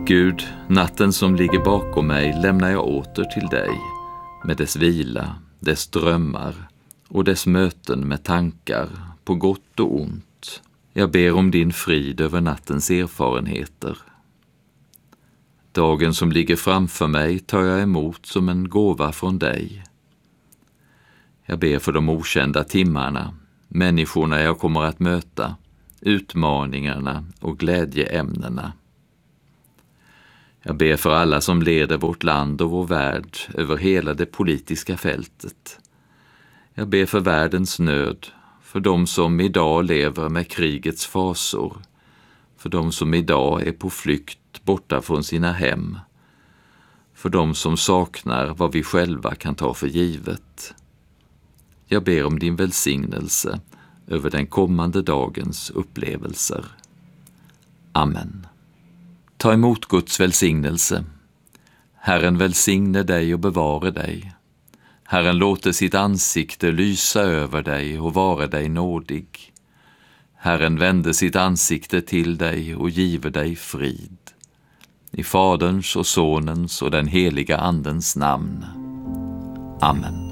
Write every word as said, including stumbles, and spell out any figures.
Gud, natten som ligger bakom mig lämnar jag åter till dig, med dess vila, dess drömmar och dess möten med tankar på gott och ont. Jag ber om din frid över nattens erfarenheter. Dagen som ligger framför mig tar jag emot som en gåva från dig. Jag ber för de okända timmarna, människorna jag kommer att möta, utmaningarna och glädjeämnena. Jag ber för alla som leder vårt land och vår värld över hela det politiska fältet. Jag ber för världens nöd, för de som idag lever med krigets fasor, för de som idag är på flykt borta från sina hem, för de som saknar vad vi själva kan ta för givet. Jag ber om din välsignelse över den kommande dagens upplevelser. Amen. Ta emot Guds välsignelse. Herren välsigne dig och bevare dig. Herren låter sitt ansikte lysa över dig och vara dig nådig. Herren vände sitt ansikte till dig och give dig frid. I Faderns och Sonens och den heliga Andens namn. Amen.